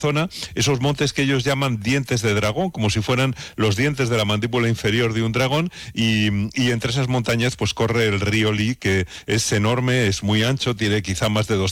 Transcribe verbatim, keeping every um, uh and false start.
zona, esos montes que ellos llaman dientes de dragón, como si fueran los dientes de la mandíbula inferior de un dragón, y, y entre esas montañas pues corre el río Lee, que es enorme, es muy ancho, tiene quizá más de